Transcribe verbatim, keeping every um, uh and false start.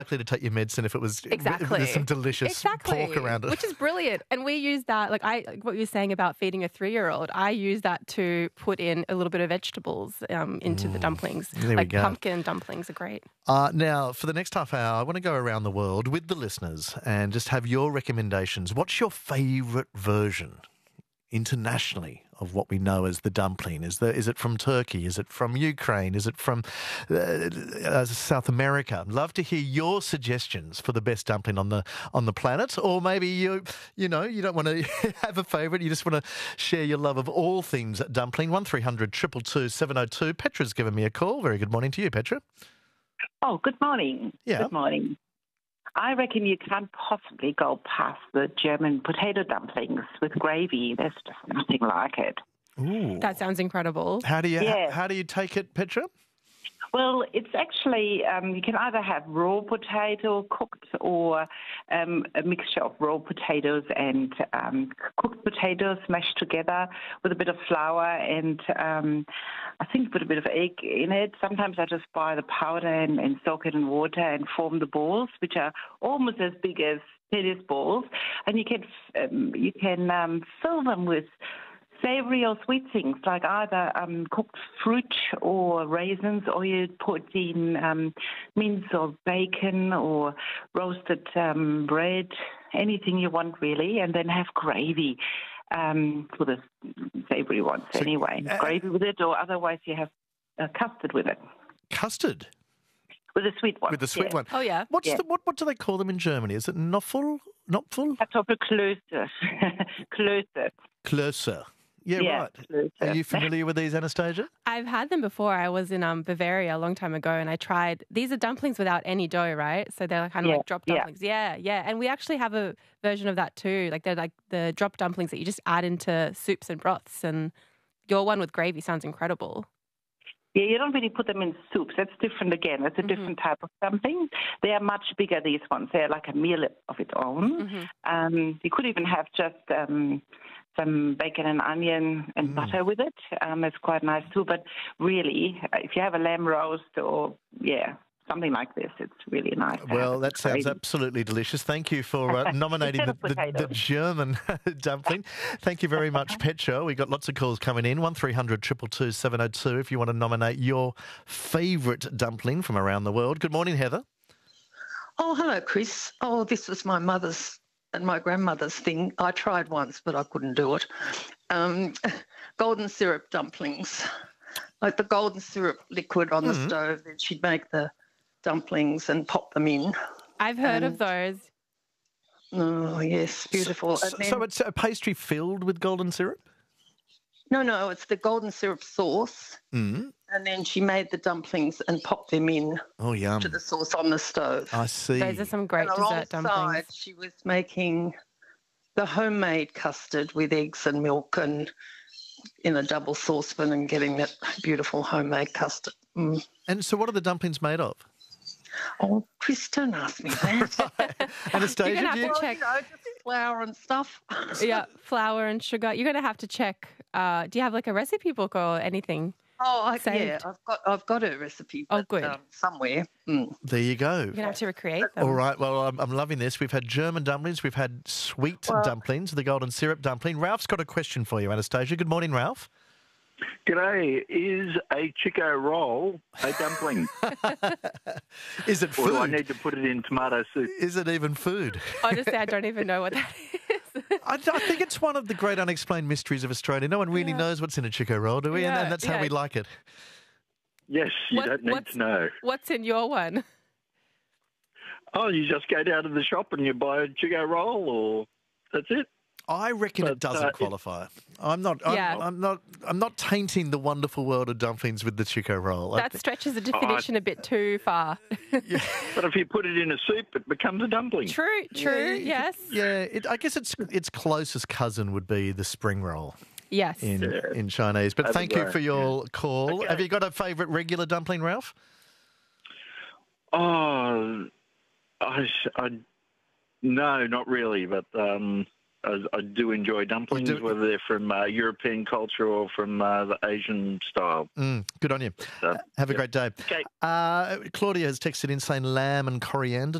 likely to take your medicine if it was Exactly. there's some delicious exactly. pork around it. Which is brilliant. And we use that, like I, like what you were saying about feeding a three-year-old, I use that to put in a little bit of vegetables um, into mm, the dumplings. There like we go. Pumpkin dumplings are great. Uh, now, for the next half hour, I want to go around the world with the listeners and just have your recommendations. What's your favourite version internationally of what we know as the dumpling? Is there, is it from Turkey? Is it from Ukraine? Is it from uh, uh, South America? I'd love to hear your suggestions for the best dumpling on the on the planet. Or maybe you you know you don't want to have a favourite. You just want to share your love of all things dumpling. One three hundred two two two seven oh two. Petra's given me a call. Very good morning to you, Petra. Oh, good morning. Yeah. Good morning. I reckon you can't possibly go past the German potato dumplings with gravy. There's just nothing like it. Ooh. That sounds incredible. How do you Yeah. how, how do you take it, Petra? Well, it's actually, um, you can either have raw potato cooked or um, a mixture of raw potatoes and um, cooked potatoes mashed together with a bit of flour and um, I think put a bit of egg in it. Sometimes I just buy the powder and, and soak it in water and form the balls, which are almost as big as tennis balls. And you can, um, you can um, fill them with savoury or sweet things like either um, cooked fruit or raisins, or you put in um, mince or bacon or roasted um, bread, anything you want really, and then have gravy um, for the savoury ones So, anyway. uh, Gravy with it, or otherwise you have uh, custard with it. Custard? With a sweet one. With the sweet yeah. one. Oh, yeah. What's Yeah. the, what, what do they call them in Germany? Is it Knopfel? Knopfel? Kartoffelklöße. Klöße. Klöße. Yeah, Yeah, right. Klöße. Are you familiar with these, Anastasia? I've had them before. I was in um, Bavaria a long time ago and I tried, these are dumplings without any dough, right? So they're kind of Yeah, like drop yeah. dumplings. Yeah, yeah. And we actually have a version of that too. Like they're like the drop dumplings that you just add into soups and broths. And your one with gravy sounds incredible. Yeah, you don't really put them in soups. That's different again. That's a Mm-hmm. different type of dumpling. They are much bigger, these ones. They're like a meal of its own. Mm-hmm. Um, you could even have just um, some bacon and onion and Mm. butter with it. Um, it's quite nice too. But really, if you have a lamb roast or, yeah, something like this, it's really nice. to Well, have that it. sounds Gravy. absolutely delicious. Thank you for uh, nominating the, Instead of the, the potatoes. German dumpling. Thank you very much, Petra. We've got lots of calls coming in. one three hundred two two two seven oh two if you want to nominate your favourite dumpling from around the world. Good morning, Heather. Oh, hello, Chris. Oh, this was my mother's and my grandmother's thing. I tried once, but I couldn't do it. Um, golden syrup dumplings, like the golden syrup liquid on the Mhm. stove. Then she'd make the dumplings and pop them in. I've heard of And- those. Oh, yes, beautiful. So, And then- so it's a pastry filled with golden syrup? no, no, it's the golden syrup sauce. Mm. And then she made the dumplings and popped them in Oh, yum. to the sauce on the stove. I see. Those are some great and dessert alongside, dumplings. she was making the homemade custard with eggs and milk and in a double saucepan and getting that beautiful homemade custard. Mm. And so what are the dumplings made of? Oh, Chris, don't ask me that. Anastasia, You're gonna have do you- to Well, check. you know, just flour and stuff. Yeah, flour and sugar. You're going to have to check. Uh, do you have like a recipe book or anything? Oh, I, yeah, Saved. I've got I've got a recipe. Oh, but, good. Um, somewhere. Mm. there you go. You're going to have to recreate them. All right, well, I'm, I'm loving this. We've had German dumplings, we've had sweet Well- dumplings, the golden syrup dumpling. Ralph's got a question for you, Anastasia. Good morning, Ralph. G'day. Is a Chico roll a dumpling? Is it Or do I food? need to put it in tomato soup? Is it even food? Honestly, I don't even know what that is. I, I think it's one of the great unexplained mysteries of Australia. No one really Yeah. knows what's in a Chico roll, do we? And, Yeah, and that's how yeah. we like it. Yes, you What- don't need what's- to know. What's in your one? Oh, you just go down to the shop and you buy a Chico roll, or that's it? I reckon it But, uh, doesn't it- qualify. I'm not. I'm, Yeah. I'm not. I'm not tainting the wonderful world of dumplings with the Chico roll. I That thi- stretches the definition a bit too far. But if you put it in a soup, it becomes a dumpling. True, true, yes. Yeah, it, I guess its its closest cousin would be the spring roll Yes. in Yeah. in Chinese. But That'd thank be you great. for your call. Okay. Have you got a favourite regular dumpling, Ralph? Oh, I, sh- I, no, not really. But um, I, I do enjoy dumplings, do- whether they're from uh, European culture or from uh, the Asian style. Mm, good on you. So, Have a yep. great day. Okay. Uh, Claudia has texted in saying lamb and coriander